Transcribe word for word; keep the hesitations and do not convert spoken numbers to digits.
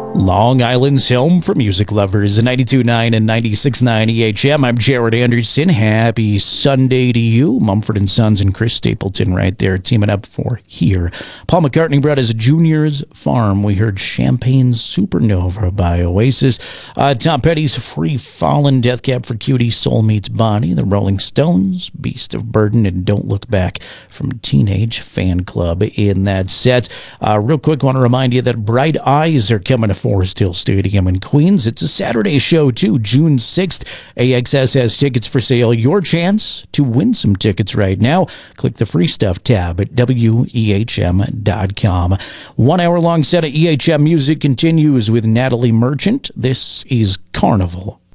Long Island's home for music lovers, ninety-two point nine and ninety-six point nine E H M. I'm Jared Anderson. Happy Sunday to you. Mumford and Sons and Chris Stapleton right there teaming up for Here. Paul McCartney brought us Junior's Farm. We heard Champagne Supernova by Oasis. Uh, Tom Petty's Free Fallin', Death Cab for Cutie, Soul Meets Body, The Rolling Stones, Beast of Burden, and Don't Look Back from Teenage Fan Club in that set. Uh, real quick, want to remind you that Bright Eyes are coming to Forest Hill Stadium in Queens. It's a Saturday show, too, June sixth. A X S has tickets for sale. Your chance to win some tickets right now. Click the free stuff tab at W E H M dot com. One hour long set of E H M music continues with Natalie Merchant. This is Carnival.